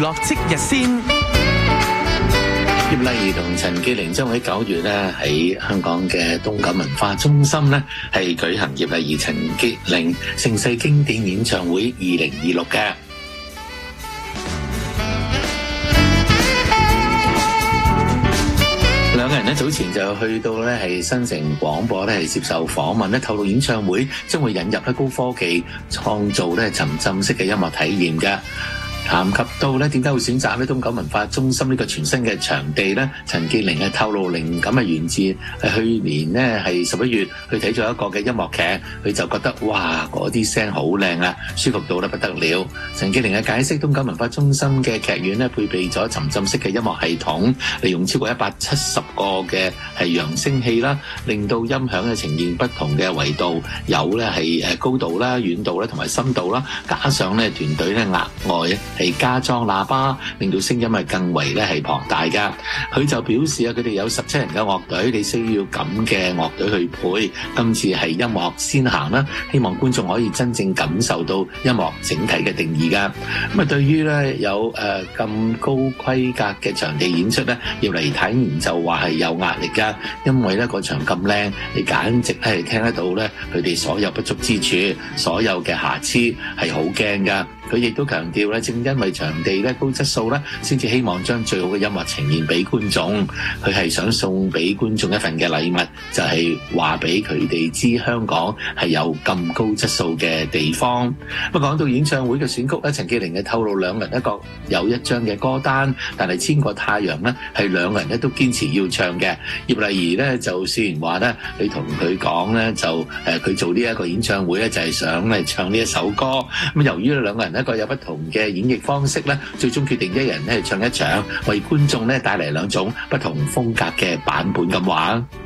樂即日先。 葉麗儀同陳潔靈將會喺9月咧喺香港嘅東九文化中心咧係舉行葉麗儀、陳潔靈盛世經典演唱會2026嘅。兩個人咧早前就去到咧係新城廣播咧係接受訪問咧，透露演唱會將會引入咧高科技，創造咧沉浸式嘅音樂體驗嘅。談及到咧點解會選擇咧東九文化中心呢個全新嘅場地咧，陳潔靈係透露靈感係源自去年咧係11月去睇咗一個嘅音樂劇，佢就覺得哇嗰啲聲好靚啊，舒服到咧不得了。陳潔靈嘅解釋，東九文化中心嘅劇院咧配備咗沉浸式嘅音樂系統，利用超過170個嘅係揚聲器啦，令到音響嘅呈現不同嘅維度，有咧係高度啦、遠度啦同埋深度啦，加上咧團隊咧額外係加裝喇叭，令到聲音係更為咧係龐大噶。佢就表示啊，佢哋有17人嘅樂隊，你需要咁嘅樂隊去配。今次係音樂先行啦，希望觀眾可以真正感受到音樂整體嘅定義噶。咁啊，對於咧有咁高規格嘅場地演出咧，葉麗儀坦言就話係有壓力噶，因為咧個場咁靚，你簡直係聽得到咧佢哋所有不足之處，所有嘅瑕疵係好驚噶。佢亦都強調咧，正因為場地咧高質素咧，先至希望將最好嘅音樂呈現俾觀眾。佢係想送俾觀眾一份嘅禮物，就係話俾佢哋知香港係有咁高質素嘅地方。咁講到演唱會嘅選曲咧，陳潔靈嘅透露兩人一個有一張嘅歌單，但係《千個太陽》咧係兩個人咧都堅持要唱嘅。葉麗儀咧就雖然話咧，你同佢講咧就佢做呢一個演唱會咧就係想嚟唱呢一首歌。咁由於兩個人一個有不同嘅演繹方式咧，最終決定一人咧唱一場，為觀眾咧帶嚟兩種不同風格嘅版本咁話。